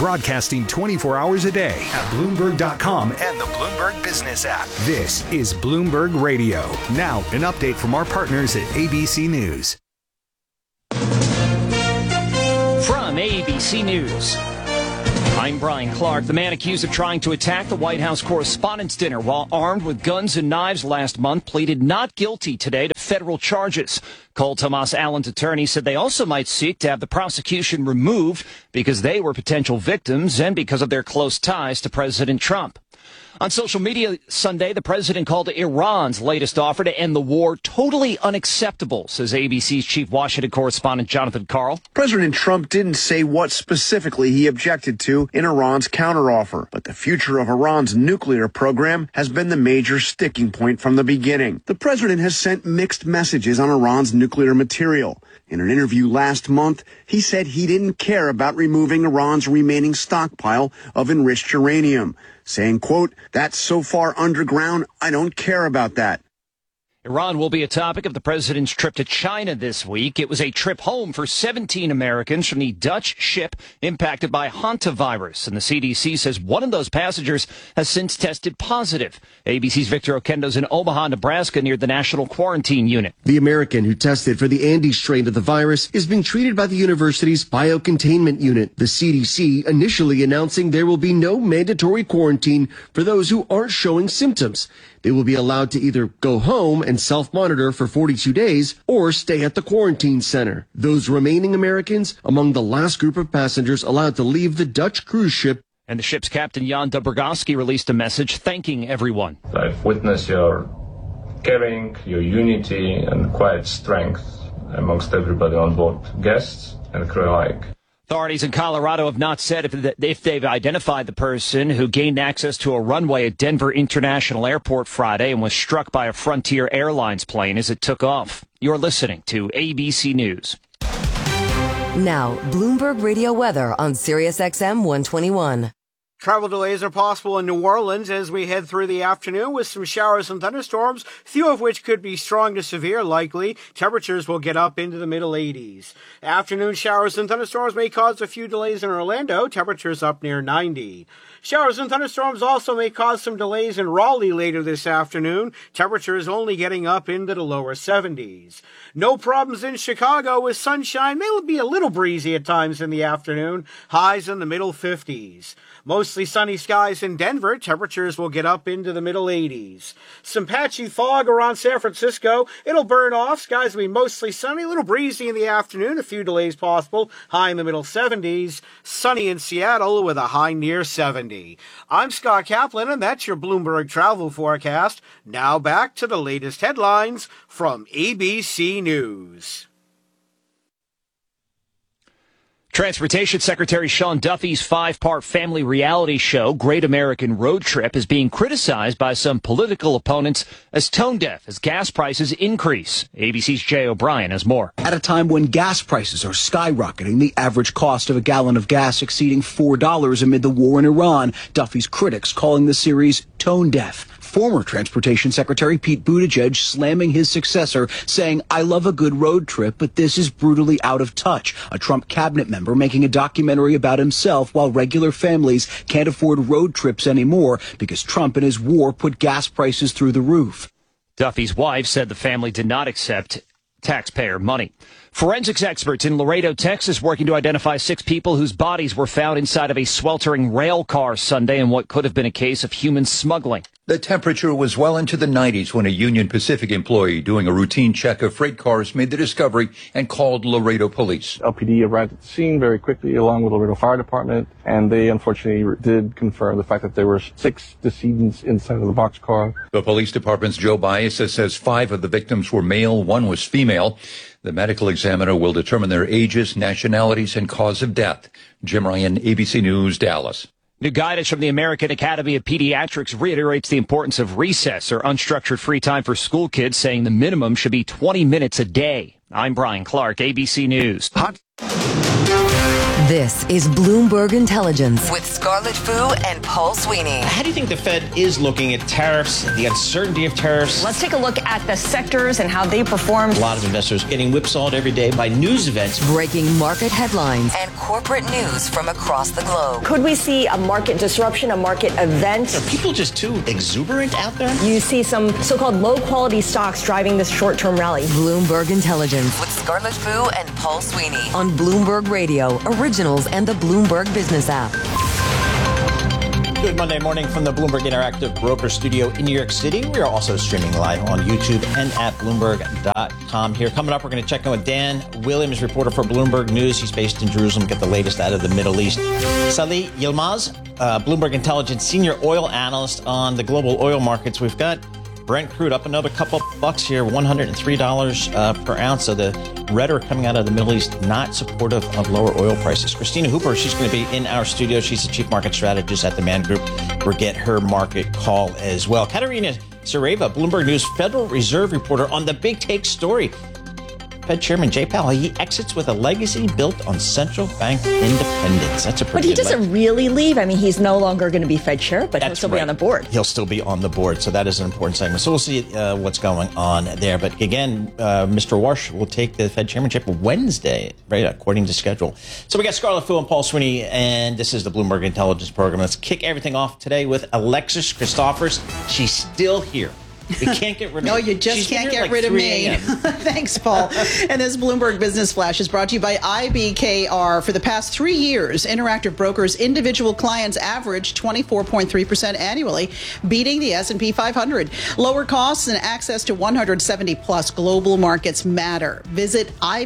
broadcasting 24 hours a day at Bloomberg.com and the Bloomberg Business app. This is Bloomberg Radio. Now, an update from our partners at ABC News. From ABC News, I'm Brian Clark. The man accused of trying to attack the White House Correspondents' Dinner while armed with guns and knives last month pleaded not guilty today to federal charges. Cole Thomas Allen's attorney said they also might seek to have the prosecution removed because they were potential victims and because of their close ties to President Trump. On social media Sunday, the president called Iran's latest offer to end the war totally unacceptable, says ABC's chief Washington correspondent Jonathan Karl. President Trump didn't say what specifically he objected to in Iran's counteroffer, but the future of Iran's nuclear program has been the major sticking point from the beginning. The president has sent mixed messages on Iran's nuclear material. In an interview last month, he said he didn't care about removing Iran's remaining stockpile of enriched uranium, saying, quote, "That's so far underground, I don't care about that." Iran will be a topic of the president's trip to China this week. It was a trip home for 17 Americans from the Dutch ship impacted by hantavirus, and the CDC says one of those passengers has since tested positive. ABC's Victor Oquendo's in Omaha, Nebraska, near the National Quarantine Unit. The American who tested for the Andes strain of the virus is being treated by the university's biocontainment unit. The CDC initially announcing there will be no mandatory quarantine for those who aren't showing symptoms. They will be allowed to either go home and self-monitor for 42 days or stay at the quarantine center. Those remaining Americans among the last group of passengers allowed to leave the Dutch cruise ship. And the ship's captain, Jan Dobrogowski, released a message thanking everyone. I've witnessed your caring, your unity, and quiet strength amongst everybody on board, guests and crew alike. Authorities in Colorado have not said if they've identified the person who gained access to a runway at Denver International Airport Friday and was struck by a Frontier Airlines plane as it took off. You're listening to ABC News. Now, Bloomberg Radio weather on SiriusXM 121. Travel delays are possible in New Orleans as we head through the afternoon with some showers and thunderstorms, few of which could be strong to severe likely. Temperatures will get up into the middle 80s. Afternoon showers and thunderstorms may cause a few delays in Orlando, temperatures up near 90. Showers and thunderstorms also may cause some delays in Raleigh later this afternoon, temperatures only getting up into the lower 70s. No problems in Chicago with sunshine, may be a little breezy at times in the afternoon, highs in the middle 50s. Mostly sunny skies in Denver. Temperatures will get up into the middle 80s. Some patchy fog around San Francisco. It'll burn off. Skies will be mostly sunny. A little breezy in the afternoon. A few delays possible. High in the middle 70s. Sunny in Seattle with a high near 70. I'm Scott Kaplan, and that's your Bloomberg travel forecast. Now back to the latest headlines from ABC News. Transportation Secretary Sean Duffy's 5-part family reality show, Great American Road Trip, is being criticized by some political opponents as tone deaf as gas prices increase. ABC's Jay O'Brien has more. At a time when gas prices are skyrocketing, the average cost of a gallon of gas exceeding $4 amid the war in Iran, Duffy's critics calling the series tone deaf. Former Transportation Secretary Pete Buttigieg slamming his successor, saying, "I love a good road trip, but this is brutally out of touch." A Trump cabinet member making a documentary about himself while regular families can't afford road trips anymore because Trump and his war put gas prices through the roof. Duffy's wife said the family did not accept taxpayer money. Forensics experts in Laredo, Texas, working to identify 6 people whose bodies were found inside of a sweltering rail car Sunday in what could have been a case of human smuggling. The temperature was well into the 90s when a Union Pacific employee doing a routine check of freight cars made the discovery and called Laredo police. LPD arrived at the scene very quickly along with Laredo Fire Department, and they unfortunately did confirm the fact that there were 6 decedents inside of the boxcar. The police department's Joe Baeza says 5 of the victims were male, 1 was female. The medical examiner will determine their ages, nationalities, and cause of death. Jim Ryan, ABC News, Dallas. New guidance from the American Academy of Pediatrics reiterates the importance of recess or unstructured free time for school kids, saying the minimum should be 20 minutes a day. I'm Brian Clark, ABC News. This is Bloomberg Intelligence with Scarlett Fu and Paul Sweeney. How do you think the Fed is looking at tariffs, the uncertainty of tariffs? Let's take a look at the sectors and how they performed. A lot of investors getting whipsawed every day by news events. Breaking market headlines and corporate news from across the globe. Could we see a market disruption, a market event? Are people just too exuberant out there? You see some so-called low-quality stocks driving this short-term rally. Bloomberg Intelligence with Scarlett Fu and Paul Sweeney on Bloomberg Radio, Originals, and the Bloomberg Business app. Good Monday morning from the Bloomberg Interactive Broker Studio in New York City. We are also streaming live on YouTube and at Bloomberg.com. Here coming up, we're going to check in with Dan Williams, reporter for Bloomberg News. He's based in Jerusalem. Get the latest out of the Middle East. Salih Yilmaz, Bloomberg Intelligence senior oil analyst on the global oil markets. We've got Brent crude up another couple bucks here, $103 per ounce. So the rhetoric coming out of the Middle East not supportive of lower oil prices. Christina Hooper, she's going to be in our studio. She's the chief market strategist at the Man Group. We'll get her market call as well. Katerina Sareva, Bloomberg News Federal Reserve reporter on the big take story. Fed Chairman Jay Powell, he exits with a legacy built on central bank independence. That's a pretty But he doesn't really leave. I mean, he's no longer going to be Fed chair, but he'll still be on the board. He'll still be on the board, so that is an important segment. So we'll see what's going on there. But again, Mr. Warsh will take the Fed chairmanship Wednesday, right, according to schedule. So we got Scarlett Fu and Paul Sweeney, and this is the Bloomberg Intelligence Program. Let's kick everything off today with Alexis Christoforous. She's still here. We can't get rid of No, you just can't get rid of me. Thanks, Paul. And this Bloomberg Business Flash is brought to you by IBKR. For the past 3 years, Interactive Brokers' individual clients averaged 24.3% annually, beating the S&P 500. Lower costs and access to 170-plus global markets matter. Visit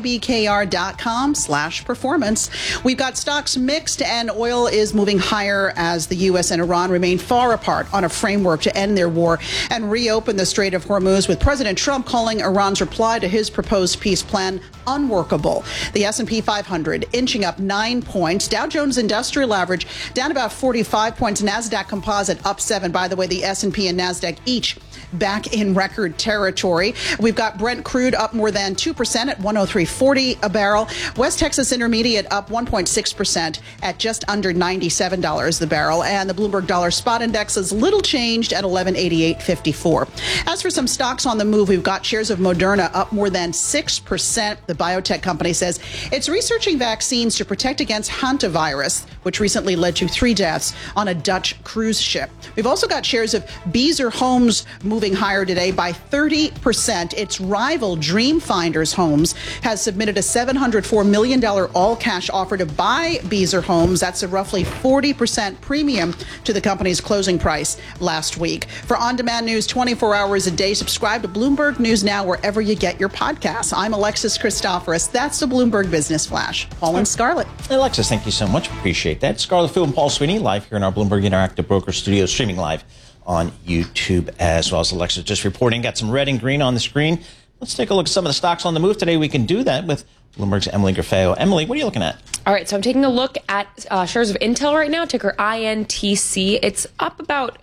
ibkr.com/performance. We've got stocks mixed, and oil is moving higher as the U.S. and Iran remain far apart on a framework to end their war and reopen the Strait of Hormuz, with President Trump calling Iran's reply to his proposed peace plan unworkable. The S&P 500 inching up 9 points. Dow Jones Industrial Average down about 45 points. NASDAQ Composite up 7. By the way, the S&P and NASDAQ each back in record territory. We've got Brent crude up more than 2% at $103.40 a barrel. West Texas Intermediate up 1.6% at just under $97 the barrel. And the Bloomberg Dollar Spot Index is little changed at $1188.54. As for some stocks on the move, we've got shares of Moderna up more than 6%. The biotech company says it's researching vaccines to protect against hantavirus, which recently led to 3 deaths on a Dutch cruise ship. We've also got shares of Beazer Homes moving higher today by 30%. Its rival Dreamfinders Homes has submitted a $704 million all-cash offer to buy Beazer Homes. That's a roughly 40% premium to the company's closing price last week. For on-demand news 24 hours a day, subscribe to Bloomberg News Now wherever you get your podcasts. I'm Alexis Christoforous. That's the Bloomberg Business Flash. Paul and Scarlett. Alexis, thank you so much. Appreciate that. Scarlett Fu and Paul Sweeney live here in our Bloomberg Interactive Broker Studio, streaming live on YouTube as well. As Alexis just reporting, got some red and green on the screen. Let's take a look at some of the stocks on the move today. We can do that with Bloomberg's Emily Grafeo. Emily, what are you looking at? All right, so I'm taking a look at shares of Intel right now, ticker INTC. It's up about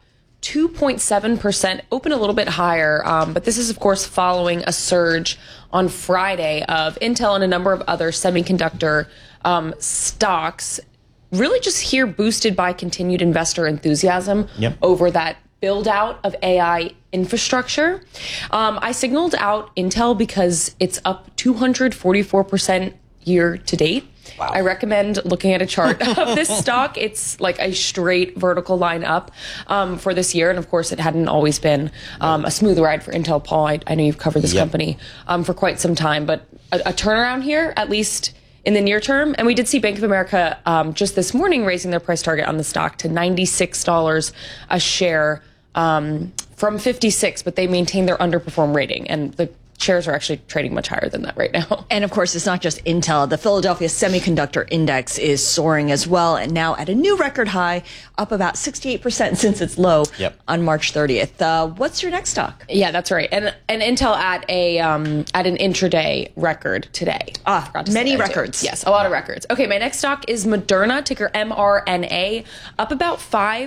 2.7%, open a little bit higher, but this is, of course, following a surge on Friday of Intel and a number of other semiconductor stocks, really just here boosted by continued investor enthusiasm over that build out of AI infrastructure. I signaled out Intel because it's up 244% year to date. Wow. I recommend looking at a chart of this stock. It's like a straight vertical line up for this year. And of course, it hadn't always been a smooth ride for Intel. Paul, I know you've covered this company for quite some time, but a turnaround here, at least in the near term. And we did see Bank of America just this morning raising their price target on the stock to $96 a share from $56, but they maintain their underperform rating. And the shares are actually trading much higher than that right now. And of course, it's not just Intel. The Philadelphia Semiconductor Index is soaring as well, and now at a new record high, up about 68% since its low on March 30th. What's your next stock? Yeah, that's right. And Intel at an intraday record today. Many records. Yes, a lot of records. Okay, my next stock is Moderna, ticker MRNA, up about 5%.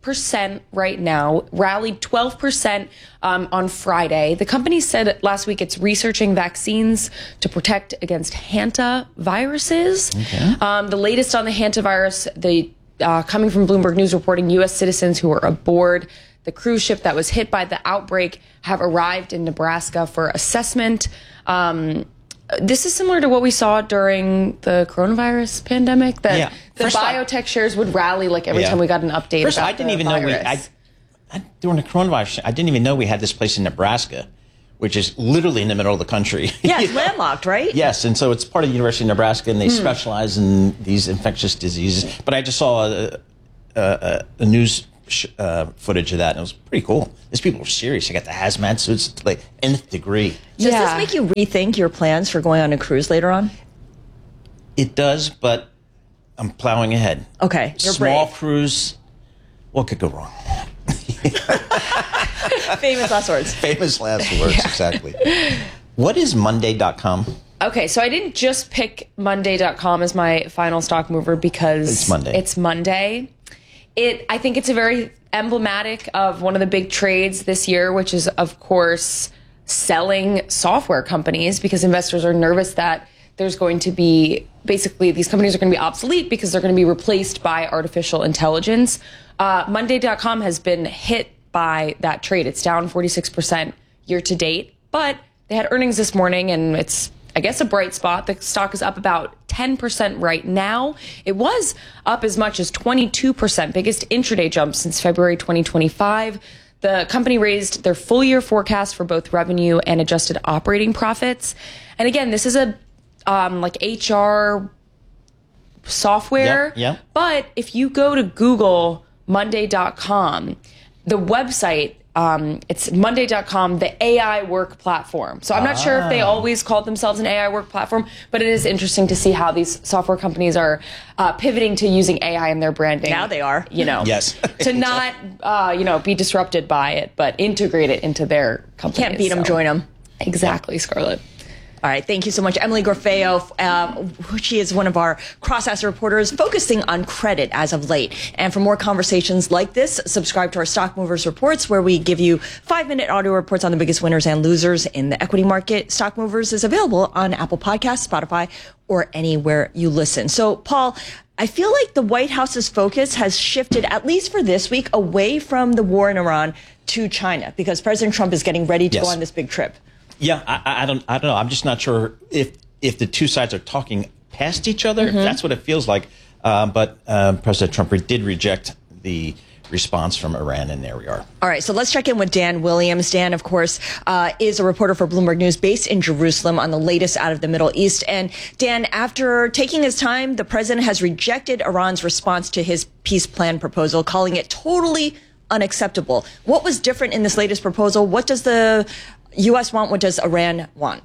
5% right now, rallied 12% on Friday. The company said last week it's researching vaccines to protect against hantaviruses. Okay. The latest on the hantavirus, coming from Bloomberg News reporting, U.S. citizens who were aboard the cruise ship that was hit by the outbreak have arrived in Nebraska for assessment. This is similar to what we saw during the coronavirus pandemic, that the biotech shares would rally like every time we got an update. First, about I didn't even virus. know during the coronavirus, I didn't even know we had this place in Nebraska, which is literally in the middle of the country. Yeah, it's landlocked, right? Yes, and so it's part of the University of Nebraska, and they specialize in these infectious diseases. But I just saw a news footage of that, and it was pretty cool. These people were serious. They got the hazmat suits, like nth degree. Does this make you rethink your plans for going on a cruise later on? It does, but I'm plowing ahead. Okay, you're Small brave. cruise, what could go wrong? Famous last words. Famous last words, exactly. What is Monday.com? Okay, so I didn't just pick Monday.com as my final stock mover because it's Monday. I think it's a very emblematic of one of the big trades this year, which is, of course, selling software companies, because investors are nervous that there's going to be, basically, these companies are going to be obsolete because they're going to be replaced by artificial intelligence. Monday.com has been hit by that trade. It's down 46% year to date, but they had earnings this morning, and it's, I guess, a bright spot. The stock is up about 10% right now. It was up as much as 22%, biggest intraday jump since February 2025. The company raised their full year forecast for both revenue and adjusted operating profits. And again, this is a like HR software. Yep. But if you go to Google Monday.com, the website, it's Monday.com, the AI work platform. So I'm not sure if they always called themselves an AI work platform, but it is interesting to see how these software companies are pivoting to using AI in their branding. Now they are. Yes. To not, be disrupted by it, but integrate it into their company. Can't beat them, join them. Exactly, Scarlett. All right, thank you so much. Emily Gorfeo, she is one of our cross-asset reporters focusing on credit as of late. And for more conversations like this, subscribe to our Stock Movers Reports, where we give you 5-minute audio reports on the biggest winners and losers in the equity market. Stock Movers is available on Apple Podcasts, Spotify, or anywhere you listen. So, Paul, I feel like the White House's focus has shifted, at least for this week, away from the war in Iran to China, because President Trump is getting ready to go on this big trip. Yeah, I don't know. I'm just not sure if the two sides are talking past each other. That's what it feels like. But President Trump did reject the response from Iran, and there we are. All right, so let's check in with Dan Williams. Dan, of course, is a reporter for Bloomberg News based in Jerusalem on the latest out of the Middle East. And Dan, after taking his time, the president has rejected Iran's response to his peace plan proposal, calling it totally unacceptable. What was different in this latest proposal? What does the U.S. want? What does Iran want?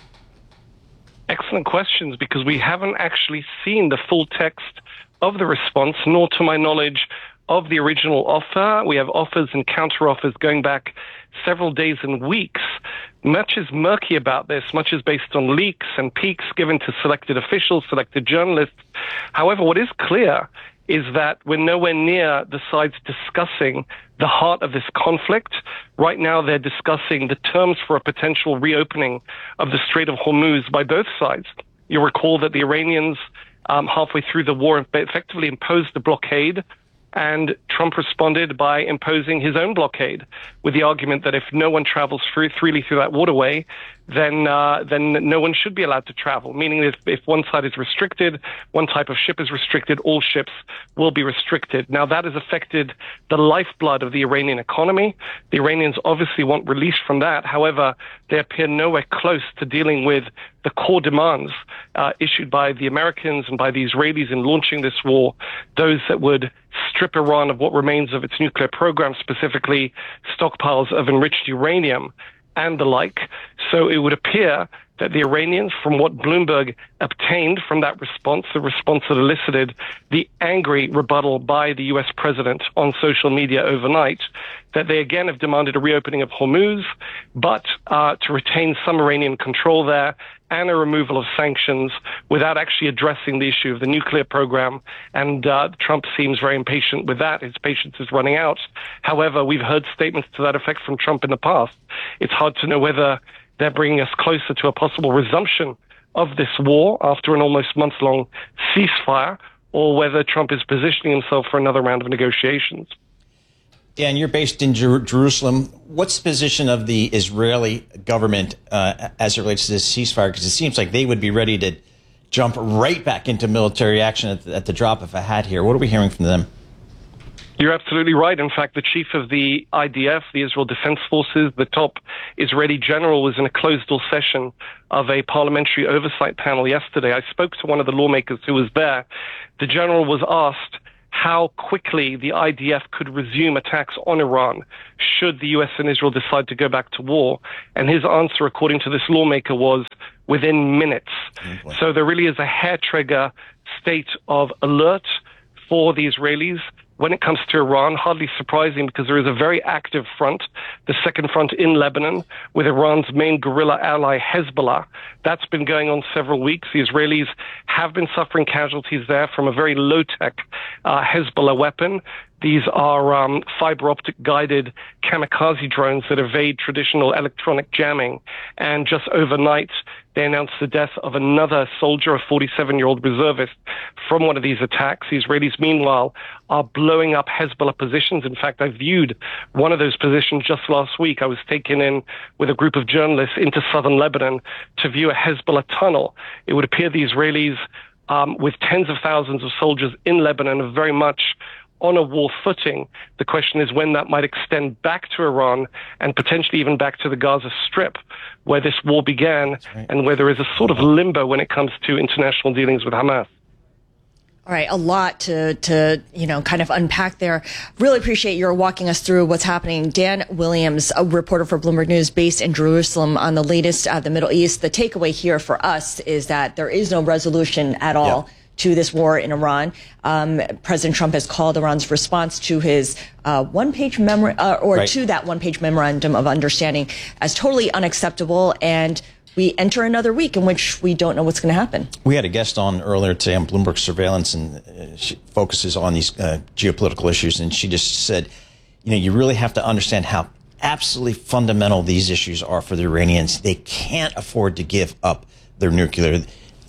Excellent questions, because we haven't actually seen the full text of the response, nor, to my knowledge, of the original offer. We have offers and counteroffers going back several days and weeks. Much is murky about this. Much is based on leaks and peeks given to selected officials, selected journalists. However, what is clear is that we're nowhere near the sides discussing the heart of this conflict. Right now, they're discussing the terms for a potential reopening of the Strait of Hormuz by both sides. You'll recall that the Iranians, halfway through the war, effectively imposed a blockade, and Trump responded by imposing his own blockade with the argument that if no one travels freely through that waterway, then no one should be allowed to travel, meaning that if one side is restricted, one type of ship is restricted, all ships will be restricted. Now, that has affected the lifeblood of the Iranian economy. The Iranians obviously want release from that. However, they appear nowhere close to dealing with the core demands issued by the Americans and by the Israelis in launching this war, those that would strip Iran of what remains of its nuclear program, specifically stockpiles of enriched uranium and the like. So it would appear that the Iranians, from what Bloomberg obtained from that response, the response that elicited the angry rebuttal by the U.S. president on social media overnight, that they again have demanded a reopening of Hormuz, but to retain some Iranian control there and a removal of sanctions without actually addressing the issue of the nuclear program. And Trump seems very impatient with that. His patience is running out. However, we've heard statements to that effect from Trump in the past. It's hard to know whether they're bringing us closer to a possible resumption of this war after an almost month-long ceasefire, or whether Trump is positioning himself for another round of negotiations. Dan, you're based in Jerusalem. What's the position of the Israeli government as it relates to this ceasefire? Because it seems like they would be ready to jump right back into military action at the drop of a hat here. What are we hearing from them? You're absolutely right. In fact, the chief of the IDF, the Israel Defense Forces, the top Israeli general, was in a closed-door session of a parliamentary oversight panel yesterday. I spoke to one of the lawmakers who was there. The general was asked how quickly the IDF could resume attacks on Iran should the U.S. and Israel decide to go back to war. And his answer, according to this lawmaker, was within minutes. So there really is a hair-trigger state of alert for the Israelis when it comes to Iran. Hardly surprising, because there is a very active front, the second front in Lebanon, with Iran's main guerrilla ally Hezbollah. That's been going on several weeks. The Israelis have been suffering casualties there from a very low-tech Hezbollah weapon. These are fiber optic guided kamikaze drones that evade traditional electronic jamming. And just overnight, they announced the death of another soldier, a 47-year-old reservist, from one of these attacks. The Israelis, meanwhile, are blowing up Hezbollah positions. In fact, I viewed one of those positions just last week. I was taken in with a group of journalists into southern Lebanon to view a Hezbollah tunnel. It would appear the Israelis, with tens of thousands of soldiers in Lebanon, are very much on a war footing. The question is when that might extend back to Iran and potentially even back to the Gaza Strip, where this war began, and where there is a sort of limbo when it comes to international dealings with Hamas. All right, a lot to kind of unpack there. Really appreciate your walking us through what's happening. Dan Williams, a reporter for Bloomberg News based in Jerusalem on the latest out of the Middle East. The takeaway here for us is that there is no resolution at all to this war in Iran. President Trump has called Iran's response to his one-page to that one-page memorandum of understanding as totally unacceptable, and we enter another week in which we don't know what's going to happen. We had a guest on earlier today on Bloomberg Surveillance, and she focuses on these geopolitical issues, and she just said, you really have to understand how absolutely fundamental these issues are for the Iranians. They can't afford to give up their nuclear.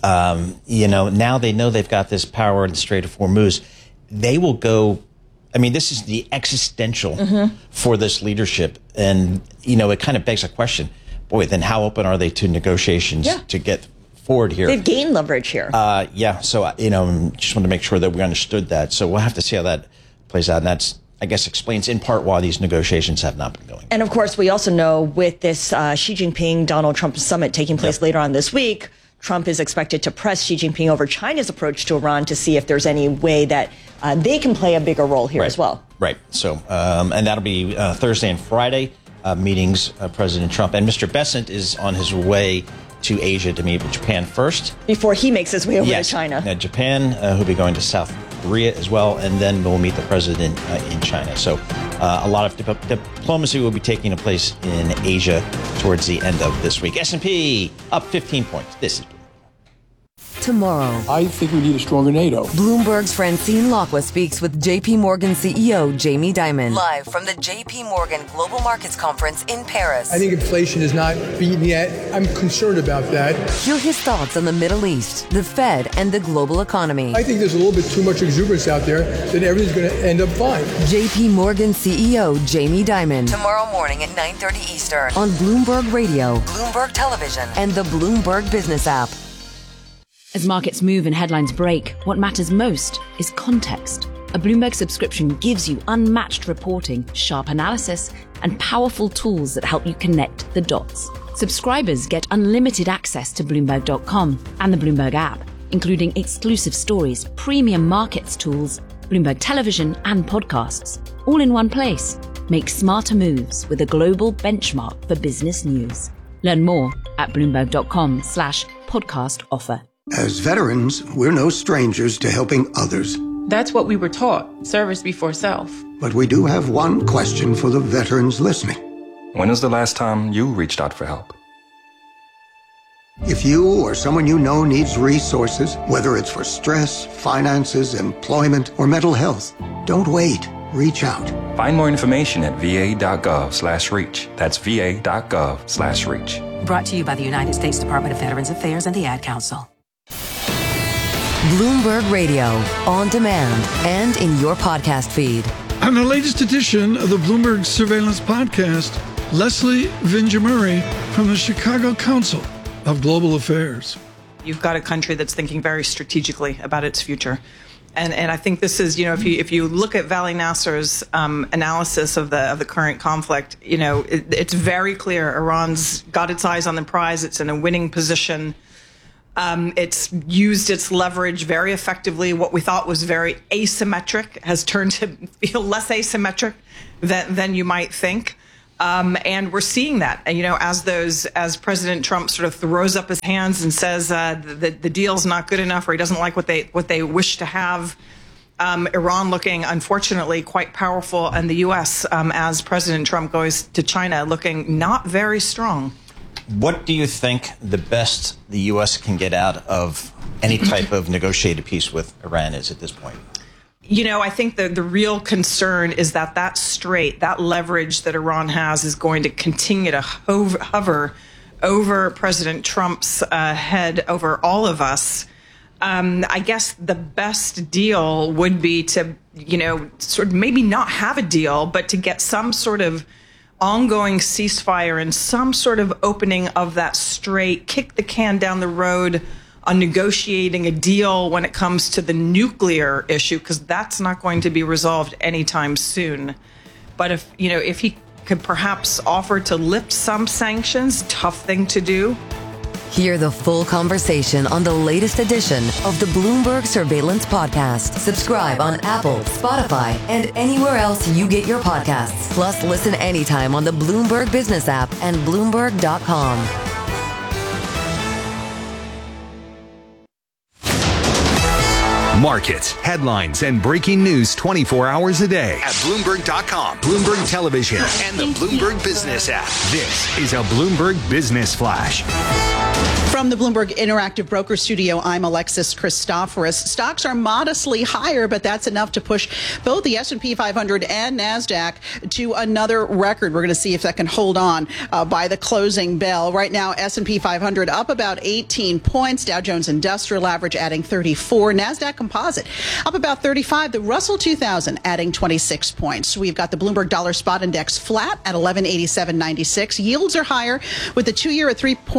Now they know they've got this power in the Strait of Hormuz. They will go. I mean, this is the existential for this leadership. And, it kind of begs a question. Boy, then how open are they to negotiations to get forward here? They've gained leverage here. So, just want to make sure that we understood that. So we'll have to see how that plays out. And that's, I guess, explains in part why these negotiations have not been going. And of course, we also know with this Xi Jinping, Donald Trump summit taking place later on this week, Trump is expected to press Xi Jinping over China's approach to Iran to see if there's any way that they can play a bigger role here as well. Right. So, and that'll be Thursday and Friday meetings, President Trump. And Mr. Bessent is on his way to Asia to meet with Japan first. Before he makes his way over to China. Japan, who'll be going to South Korea as well, and then we'll meet the president in China. So a lot of diplomacy will be taking place in Asia towards the end of this week. S&P up 15 points. This is Tomorrow, I think we need a stronger NATO. Bloomberg's Francine Lacqua speaks with J.P. Morgan CEO Jamie Dimon. Live from the J.P. Morgan Global Markets Conference in Paris. I think inflation is not beaten yet. I'm concerned about that. Hear his thoughts on the Middle East, the Fed, and the global economy. I think there's a little bit too much exuberance out there that everything's going to end up fine. J.P. Morgan CEO Jamie Dimon. Tomorrow morning at 9:30 Eastern. On Bloomberg Radio, Bloomberg Television, and the Bloomberg Business app. As markets move and headlines break, what matters most is context. A Bloomberg subscription gives you unmatched reporting, sharp analysis, and powerful tools that help you connect the dots. Subscribers get unlimited access to Bloomberg.com and the Bloomberg app, including exclusive stories, premium markets tools, Bloomberg Television, and podcasts, all in one place. Make smarter moves with a global benchmark for business news. Learn more at Bloomberg.com/podcast offer. As veterans, we're no strangers to helping others. That's what we were taught, service before self. But we do have one question for the veterans listening. When is the last time you reached out for help? If you or someone you know needs resources, whether it's for stress, finances, employment, or mental health, don't wait. Reach out. Find more information at va.gov/reach. That's va.gov/reach. Brought to you by the United States Department of Veterans Affairs and the Ad Council. Bloomberg Radio, on demand and in your podcast feed. On the latest edition of the Bloomberg Surveillance Podcast, Leslie Vinjamuri from the Chicago Council of Global Affairs. You've got a country that's thinking very strategically about its future. And I think this is, if you look at Vali Nasser's analysis of the current conflict, it's very clear Iran's got its eyes on the prize. It's in a winning position. It's used its leverage very effectively. What we thought was very asymmetric has turned to feel less asymmetric than you might think. And we're seeing that, as President Trump sort of throws up his hands and says the deal's not good enough, or he doesn't like what they wish to have. Iran looking, unfortunately, quite powerful, and the U.S. As President Trump goes to China, looking not very strong. What do you think the best the U.S. can get out of any type of negotiated peace with Iran is at this point? I think the real concern is that leverage that Iran has is going to continue to hover over President Trump's head, over all of us. I guess the best deal would be to, sort of maybe not have a deal, but to get some sort of ongoing ceasefire and some sort of opening of that strait, kick the can down the road on negotiating a deal when it comes to the nuclear issue, because that's not going to be resolved anytime soon. But if he could perhaps offer to lift some sanctions, tough thing to do. Hear the full conversation on the latest edition of the Bloomberg Surveillance Podcast. Subscribe on Apple, Spotify, and anywhere else you get your podcasts. Plus, listen anytime on the Bloomberg Business app and Bloomberg.com. Markets, headlines, and breaking news 24 hours a day at Bloomberg.com, Bloomberg Television, and the Bloomberg Business app. This is a Bloomberg Business Flash. From the Bloomberg Interactive Broker Studio, I'm Alexis Christoforous. Stocks are modestly higher, but that's enough to push both the S&P 500 and NASDAQ to another record. We're going to see if that can hold on by the closing bell. Right now, S&P 500 up about 18 points. Dow Jones Industrial Average adding 34. NASDAQ Composite up about 35. The Russell 2000 adding 26 points. We've got the Bloomberg Dollar Spot Index flat at 1187.96. Yields are higher with the 2-year at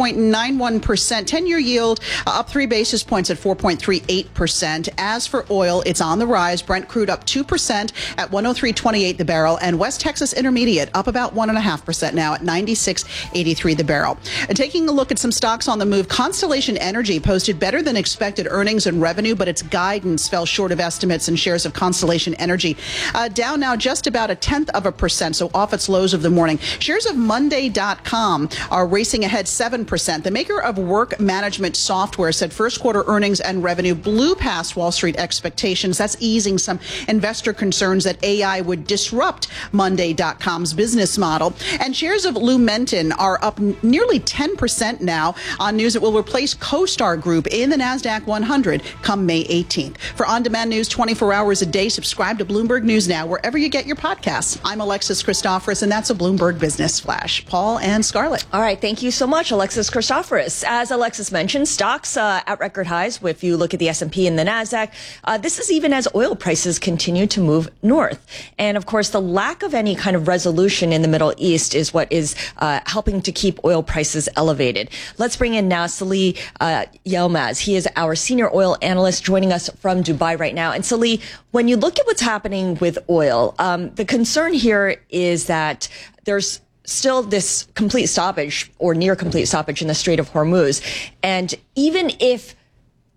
3.91%. 10-year yield up 3 basis points at 4.38%. As for oil, it's on the rise. Brent crude up 2% at 103.28 the barrel, and West Texas Intermediate up about 1.5% now at 96.83 the barrel. And taking a look at some stocks on the move, Constellation Energy posted better than expected earnings and revenue, but its guidance fell short of estimates, and shares of Constellation Energy down now just about 0.1%, so off its lows of the morning. Shares of Monday.com are racing ahead 7%. The maker of work management software said first quarter earnings and revenue blew past Wall Street expectations. That's easing some investor concerns that AI would disrupt Monday.com's business model. And shares of Lumentum are up nearly 10% now on news it will replace CoStar Group in the NASDAQ 100 come May 18th. For on-demand news 24 hours a day, subscribe to Bloomberg News Now wherever you get your podcasts. I'm Alexis Christoforous, and that's a Bloomberg Business Flash. Paul and Scarlett. All right. Thank you so much, Alexis Christoforous. As Alexis mentioned, stocks at record highs. If you look at the S&P and the NASDAQ, this is even as oil prices continue to move north. And of course, the lack of any kind of resolution in the Middle East is what is helping to keep oil prices elevated. Let's bring in now Salih Yilmaz. He is our senior oil analyst joining us from Dubai right now. And Salih, when you look at what's happening with oil, the concern here is that there's still this complete stoppage or near complete stoppage in the Strait of Hormuz. And even if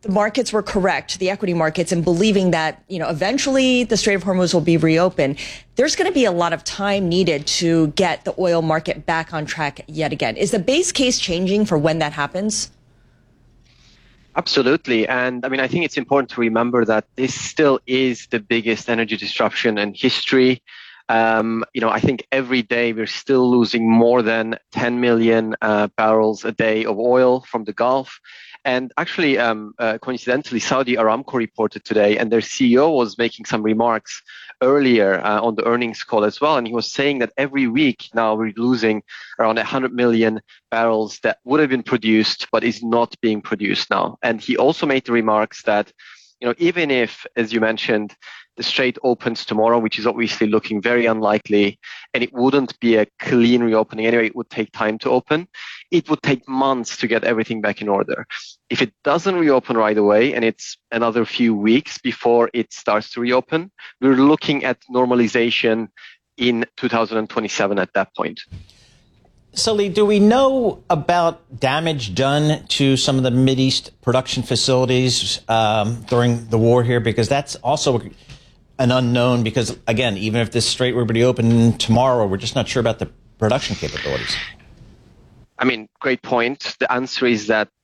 the markets were correct, the equity markets, in believing that, eventually the Strait of Hormuz will be reopened, there's going to be a lot of time needed to get the oil market back on track yet again. Is the base case changing for when that happens? Absolutely. And I think it's important to remember that this still is the biggest energy disruption in history. I think every day we're still losing more than 10 million barrels a day of oil from the Gulf. And actually, coincidentally, Saudi Aramco reported today, and their CEO was making some remarks earlier on the earnings call as well. And he was saying that every week now we're losing around 100 million barrels that would have been produced, but is not being produced now. And he also made the remarks that, even if, as you mentioned, the Strait opens tomorrow, which is obviously looking very unlikely, and it wouldn't be a clean reopening anyway, it would take time to open. It would take months to get everything back in order. If it doesn't reopen right away, and it's another few weeks before it starts to reopen, we're looking at normalization in 2027 at that point. Sully, do we know about damage done to some of the Mideast production facilities during the war here? Because that's also an unknown, because, again, even if this Strait were to be open tomorrow, we're just not sure about the production capabilities. Great point. The answer is that